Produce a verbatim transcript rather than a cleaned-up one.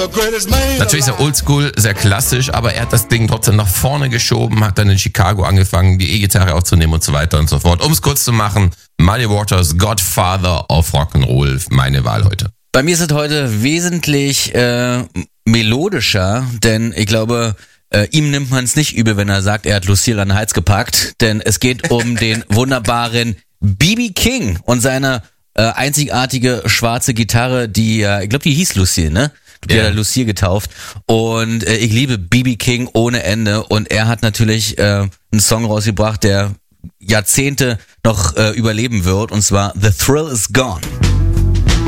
Natürlich sehr oldschool, sehr klassisch, aber er hat das Ding trotzdem nach vorne geschoben, hat dann in Chicago angefangen, die E-Gitarre aufzunehmen und so weiter und so fort. Um es kurz zu machen, Muddy Waters, Godfather of Rock'n'Roll, meine Wahl heute. Bei mir ist es heute wesentlich äh, melodischer, denn ich glaube, äh, ihm nimmt man es nicht übel, wenn er sagt, er hat Lucille an den Hals gepackt, denn es geht um den wunderbaren B B King und seine äh, einzigartige schwarze Gitarre, die, äh, ich glaube, die hieß Lucille, ne? Die Yeah. hat er Lucille getauft und äh, ich liebe B B King ohne Ende und er hat natürlich äh, einen Song rausgebracht, der Jahrzehnte noch äh, überleben wird und zwar The Thrill Is Gone.